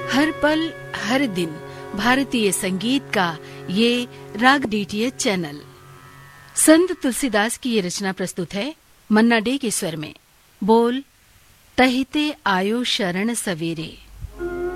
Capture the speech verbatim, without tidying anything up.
हर पल हर दिन भारतीय संगीत का ये राग डीटीएच चैनल। संत तुलसीदास की ये रचना प्रस्तुत है मन्ना डे के स्वर में। बोल तहिते आयो शरण सवेरे।